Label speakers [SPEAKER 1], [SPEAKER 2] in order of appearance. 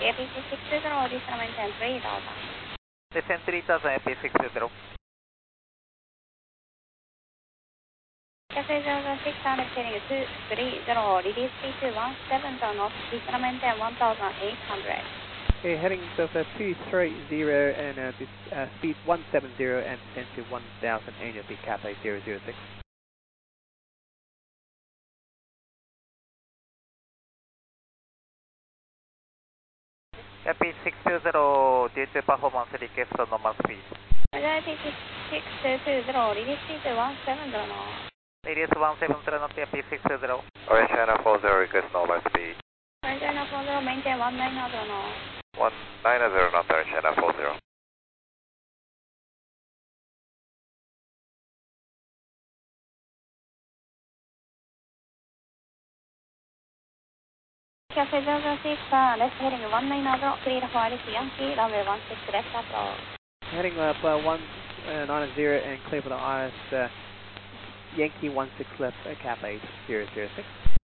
[SPEAKER 1] AP620, descend maintain 3000.
[SPEAKER 2] Descend 3000, AP620.
[SPEAKER 1] Cafe 0600, heading 230, release P217 knots, descend maintain 1800.
[SPEAKER 3] Okay, heading Delta 230 and this, speed 170 and descend to 1000, agency Cathay 006.
[SPEAKER 2] AP620, due to performance request normal speed.
[SPEAKER 1] AP620, release P217 knots.
[SPEAKER 2] Release 170 knot, AP620.
[SPEAKER 4] Orange China 40, request normal speed.
[SPEAKER 1] Orange China 40, maintain 1900 knots.
[SPEAKER 4] 190 knot, Orange China 40.
[SPEAKER 1] Cafe 0600, heading 190, clear for Alice Yankee, runway 16 left approach.
[SPEAKER 3] Heading up 190 and clear for the IS Yankee 16 left, Cathay 006.